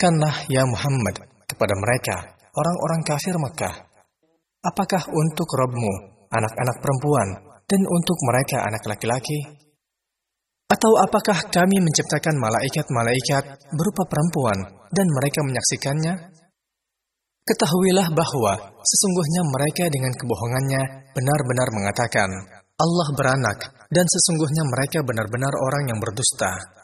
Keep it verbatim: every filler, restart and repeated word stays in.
Katakanlah ya Muhammad kepada mereka, orang-orang kafir Mekah, apakah untuk Rabb-Mu anak-anak perempuan dan untuk mereka anak laki-laki? Atau apakah kami menciptakan malaikat-malaikat berupa perempuan dan mereka menyaksikannya? Ketahuilah bahwa sesungguhnya mereka dengan kebohongannya benar-benar mengatakan Allah beranak, dan sesungguhnya mereka benar-benar orang yang berdusta.